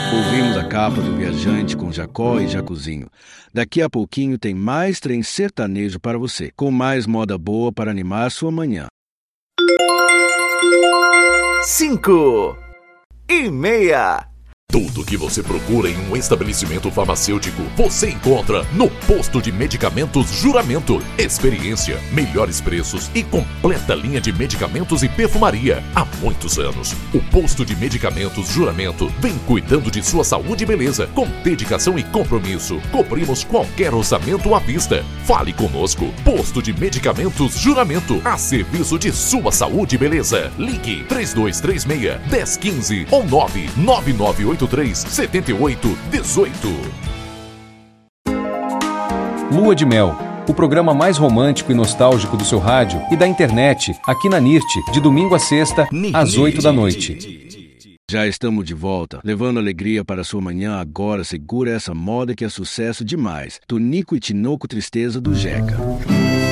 Ouvimos a capa do Viajante com Jacó e Jacuzinho. Daqui a pouquinho tem mais trem sertanejo para você, com mais moda boa para animar sua manhã. 5:30. Tudo que você procura em um estabelecimento farmacêutico, você encontra no Posto de Medicamentos Juramento. Experiência, melhores preços e completa linha de medicamentos e perfumaria. Há muitos anos, o Posto de Medicamentos Juramento vem cuidando de sua saúde e beleza. Com dedicação e compromisso, cobrimos qualquer orçamento à vista. Fale conosco. Posto de Medicamentos Juramento, a serviço de sua saúde e beleza. Ligue 3236-1015 ou 99983-7818. Lua de Mel, o programa mais romântico e nostálgico do seu rádio e da internet, aqui na NIRT, de domingo a sexta, às 8 da noite. Já estamos de volta, levando alegria para sua manhã. Agora segura essa moda que é sucesso demais. Tunico e Tinoco Tristeza do Jeca.